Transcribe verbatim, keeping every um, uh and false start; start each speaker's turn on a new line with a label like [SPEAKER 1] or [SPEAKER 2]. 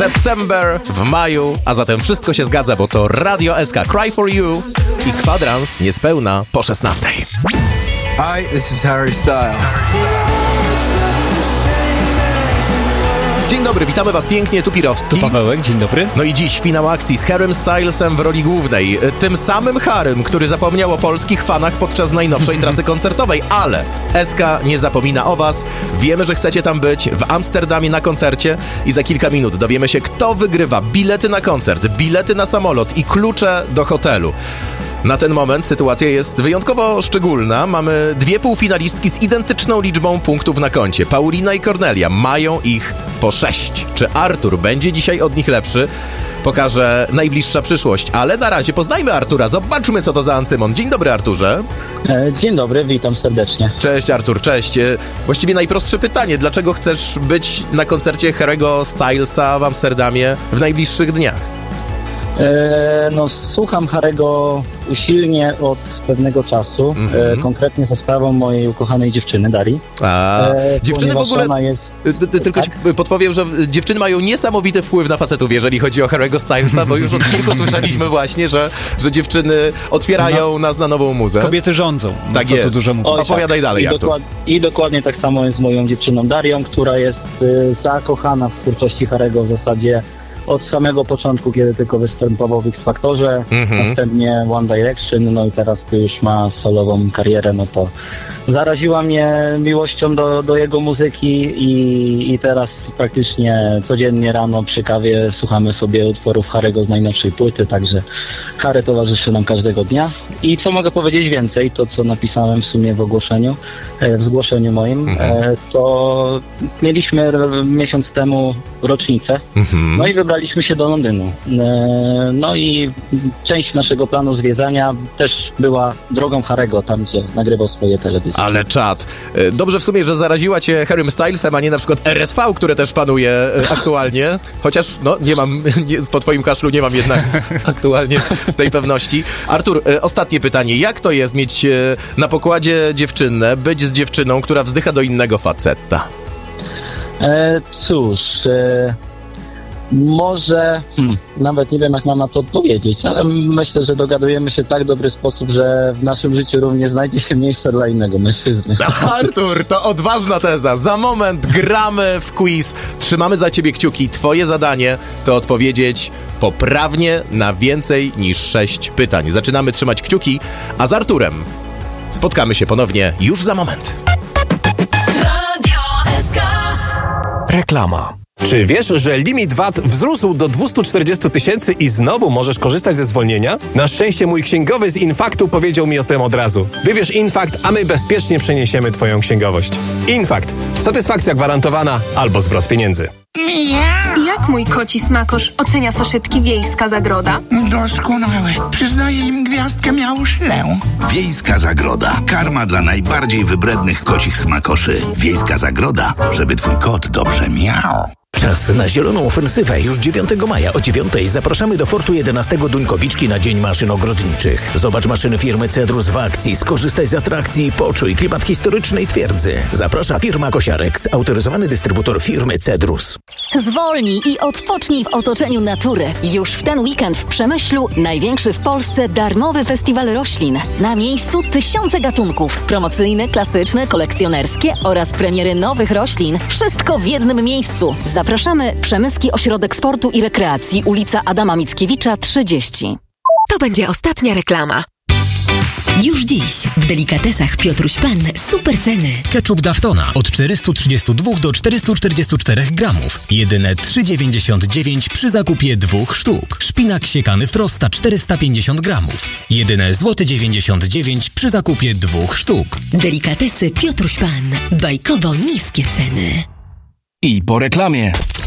[SPEAKER 1] September w maju, a zatem wszystko się zgadza, bo to Radio S K, Cry for You i kwadrans niespełna po szesnastej.
[SPEAKER 2] Hi, this is Harry Styles.
[SPEAKER 1] Dzień dobry, witamy was pięknie, tu Pirowski.
[SPEAKER 3] Tu Pawełek, dzień dobry.
[SPEAKER 1] No i dziś finał akcji z Harrym Stylesem w roli głównej. Tym samym Harrym, który zapomniał o polskich fanach podczas najnowszej trasy koncertowej, ale S K nie zapomina o was. Wiemy, że chcecie tam być w Amsterdamie na koncercie i za kilka minut dowiemy się, kto wygrywa bilety na koncert, bilety na samolot i klucze do hotelu. Na ten moment sytuacja jest wyjątkowo szczególna. Mamy dwie półfinalistki z identyczną liczbą punktów na koncie. Paulina i Kornelia mają ich po sześć. Czy Artur będzie dzisiaj od nich lepszy? Pokaże najbliższa przyszłość. Ale na razie poznajmy Artura. Zobaczmy, co to za Ancymon. Dzień dobry, Arturze.
[SPEAKER 4] Dzień dobry, witam serdecznie.
[SPEAKER 1] Cześć, Artur, cześć. Właściwie najprostsze pytanie. Dlaczego chcesz być na koncercie Harry'ego Stylesa w Amsterdamie w najbliższych dniach?
[SPEAKER 4] E, no, słucham Harry'ego usilnie od pewnego czasu, mm-hmm. e, konkretnie za sprawą mojej ukochanej dziewczyny, Darii.
[SPEAKER 1] A, e, dziewczyny w ogóle,
[SPEAKER 4] ona jest...
[SPEAKER 1] tylko tak? Ci podpowiem, że dziewczyny mają niesamowity wpływ na facetów, jeżeli chodzi o Harry'ego Stylesa, bo już od kilku słyszeliśmy właśnie, że, że dziewczyny otwierają no. nas na nową muzę.
[SPEAKER 3] Kobiety rządzą. No,
[SPEAKER 1] tak
[SPEAKER 3] co
[SPEAKER 1] jest.
[SPEAKER 3] Tu dużo mówię.
[SPEAKER 1] Opowiadaj
[SPEAKER 4] tak.
[SPEAKER 1] dalej,
[SPEAKER 4] I,
[SPEAKER 1] Artur.
[SPEAKER 4] dokład, I dokładnie tak samo jest z moją dziewczyną Darią, która jest y, zakochana w twórczości Harry'ego w zasadzie od samego początku, kiedy tylko występował w X-Factorze, mm-hmm. następnie One Direction, no i teraz ty już ma solową karierę, no to zaraziła mnie miłością do, do jego muzyki i, i teraz praktycznie codziennie rano przy kawie słuchamy sobie utworów Harry'ego z najnowszej płyty, także Harry towarzyszy nam każdego dnia. I co mogę powiedzieć więcej, to co napisałem w sumie w ogłoszeniu, w zgłoszeniu moim, mm-hmm. to mieliśmy miesiąc temu rocznicę, mm-hmm. no i wybraliśmy się do Londynu. No i część naszego planu zwiedzania też była drogą Harry'ego, tam gdzie nagrywał swoje teledyski.
[SPEAKER 1] Ale czad. Dobrze w sumie, że zaraziła cię Harrym Stylesem, a nie na przykład R S V, które też panuje aktualnie. Chociaż, no, nie mam, nie, po twoim kaszlu nie mam jednak aktualnie tej pewności. Artur, ostatnie pytanie. Jak to jest mieć na pokładzie dziewczynę, być z dziewczyną, która wzdycha do innego faceta?
[SPEAKER 4] E, cóż... E... Może, hmm, nawet nie wiem, jak mam na to odpowiedzieć, ale myślę, że dogadujemy się w tak dobry sposób, że w naszym życiu również znajdzie się miejsce dla innego mężczyzny.
[SPEAKER 1] Artur, to odważna teza. Za moment gramy w quiz. Trzymamy za ciebie kciuki. Twoje zadanie to odpowiedzieć poprawnie na więcej niż sześć pytań. Zaczynamy trzymać kciuki, a z Arturem spotkamy się ponownie już za moment.
[SPEAKER 5] Radio S K.
[SPEAKER 6] Reklama. Czy wiesz, że limit V A T wzrósł do dwieście czterdzieści tysięcy i znowu możesz korzystać ze zwolnienia? Na szczęście mój księgowy z Infaktu powiedział mi o tym od razu. Wybierz Infakt, a my bezpiecznie przeniesiemy twoją księgowość. Infakt. Satysfakcja gwarantowana albo zwrot pieniędzy.
[SPEAKER 7] Jak mój koci smakosz ocenia saszetki Wiejska Zagroda?
[SPEAKER 8] Doskonałe. Przyznaję im gwiazdkę miałuszlę.
[SPEAKER 9] Wiejska Zagroda. Karma dla najbardziej wybrednych kocich smakoszy. Wiejska Zagroda, żeby twój kot dobrze miał.
[SPEAKER 10] Czas na zieloną ofensywę. Już dziewiątego maja o dziewiątej zapraszamy do Fortu jedenastego Duńkowiczki na Dzień Maszyn Ogrodniczych. Zobacz maszyny firmy Cedrus w akcji, skorzystaj z atrakcji i poczuj klimat historycznej twierdzy. Zaprasza firma Kosiarex, autoryzowany dystrybutor firmy Cedrus.
[SPEAKER 11] Zwolnij i odpocznij w otoczeniu natury. Już w ten weekend w Przemyślu największy w Polsce darmowy festiwal roślin. Na miejscu tysiące gatunków. Promocyjne, klasyczne, kolekcjonerskie oraz premiery nowych roślin. Wszystko w jednym miejscu. Zapraszamy Przemyski Ośrodek Sportu i Rekreacji, ulica Adama Mickiewicza trzydzieści.
[SPEAKER 12] To będzie ostatnia reklama. Już dziś w delikatesach Piotruś Pan super ceny.
[SPEAKER 13] Ketchup Daftona od czterysta trzydzieści dwa do czterysta czterdzieści cztery gramów. Jedyne trzy dziewięćdziesiąt dziewięć przy zakupie dwóch sztuk. Szpinak siekany Frosta czterysta pięćdziesiąt gramów. Jedyne złoty dziewięćdziesiąt dziewięć przy zakupie dwóch sztuk.
[SPEAKER 12] Delikatesy Piotruś Pan. Bajkowo niskie ceny.
[SPEAKER 6] I po reklamie.